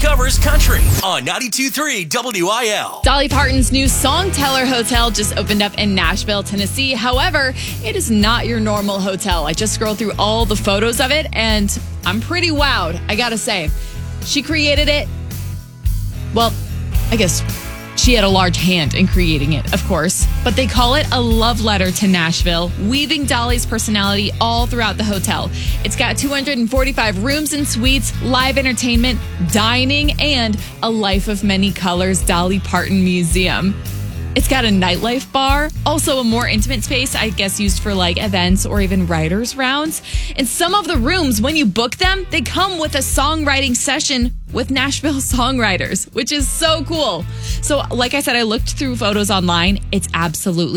covers country on 92.3 WIL. Dolly Parton's new Songteller Hotel just opened up in Nashville, Tennessee. However, it is not your normal hotel. I just scrolled through all the photos of it, and I'm pretty wowed, I gotta say. She created it. Well, I guess she had a large hand in creating it, of course. But they call it a love letter to Nashville, weaving Dolly's personality all throughout the hotel. It's got 245 rooms and suites, live entertainment, dining, and a Life of Many Colors Dolly Parton museum. It's got a nightlife bar, also a more intimate space, I guess used for like events or even writers' rounds. And some of the rooms, when you book them, they come with a songwriting session with Nashville songwriters, which is so cool. So like I said, I looked through photos online. It's absolutely